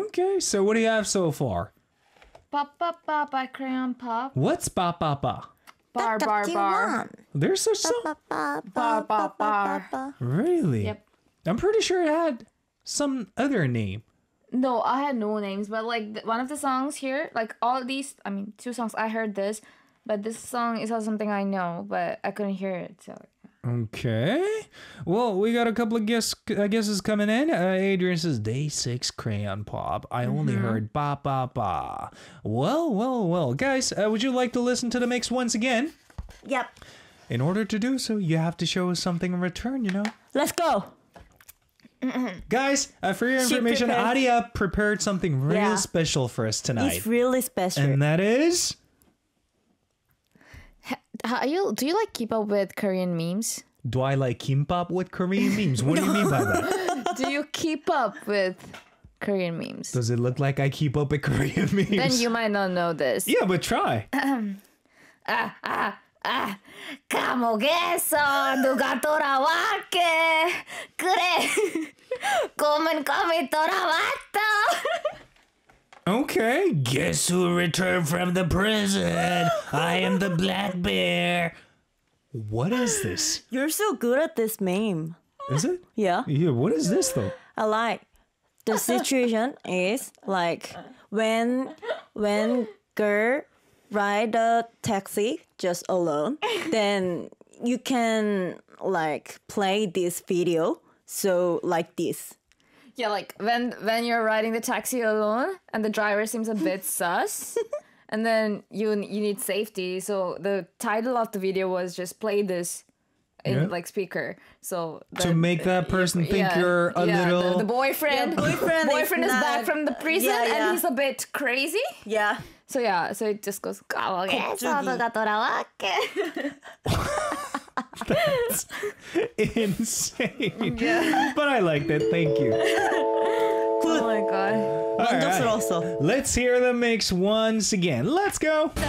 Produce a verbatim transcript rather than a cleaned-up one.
Okay, so what do you have so far? Ba ba ba by Crayon Pop. What's ba ba ba? Bar bar bar. There's a song. Bar bar bar. Really? Yep. I'm pretty sure it had some other name. No, I had no names, but like th- one of the songs here, like all these, I mean, two songs, I heard this, but this song is not something I know, but I couldn't hear it, so. Okay. Well, we got a couple of guess, uh, guesses coming in. Uh, Adrian says, Day six Crayon Pop. I mm-hmm. only heard ba ba ba. Well, well, well. Guys, uh, would you like to listen to the mix once again? Yep. In order to do so, you have to show us something in return, you know? Let's go. Guys, uh, for your She information, prepared- Adia prepared something really Yeah. special for us tonight. It's really special. And that is... How you do you like keep up with Korean memes? Do I like kimbap with Korean memes? What do you mean by that? Do you keep up with Korean memes? Does it look like I keep up with Korean memes? Then you might not know this. Yeah, but try. 아, 아, 아, 감옥에서 누가 돌아왔게 그래 꿈은 꿈이 돌아왔다. Okay, guess who returned from the prison? I am the black bear. What is this? You're so good at this meme. Is it? Yeah. Yeah, what is this though? I like the situation is like when when girl ride a taxi just alone, then you can like play this video. So like this. Yeah, like when when you're riding the taxi alone and the driver seems a bit sus, and then you you need safety. So the title of the video was just play this in Yeah. like speaker. So To the- make that person think yeah, you're a yeah, little... the, the boyfriend Yeah, boyfriend is boyfriend is, not- back from the prison Yeah, yeah. and he's a bit crazy. Yeah. So yeah, so it just goes 감옥에서 갑자기. 누가 돌아왔게. That's insane. But I liked it. Thank you. Oh my god. All right. 만족스러웠어. Let's hear the mix once again. Let's go.